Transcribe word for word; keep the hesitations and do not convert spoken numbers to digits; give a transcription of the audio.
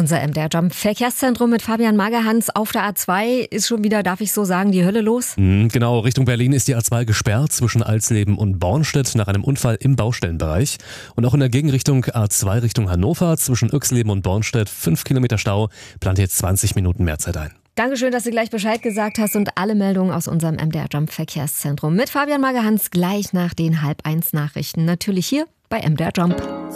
Unser M D R Jump Verkehrszentrum mit Fabian Magerhans auf der A zwei ist schon wieder, darf ich so sagen, die Hölle los? Mhm, genau, Richtung Berlin ist die A zwei gesperrt zwischen Alsleben und Bornstedt nach einem Unfall im Baustellenbereich. Und auch in der Gegenrichtung A zwei Richtung Hannover zwischen Öxleben und Bornstedt fünf Kilometer Stau, plant jetzt zwanzig Minuten mehr Zeit ein. Dankeschön, dass du gleich Bescheid gesagt hast und alle Meldungen aus unserem M D R Jump Verkehrszentrum mit Fabian Magerhans gleich nach den halb eins Nachrichten. Natürlich hier bei M D R Jump.